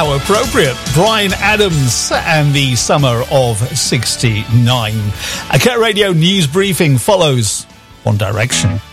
How appropriate. Bryan Adams and the summer of 69. A Cat Radio news briefing follows One Direction.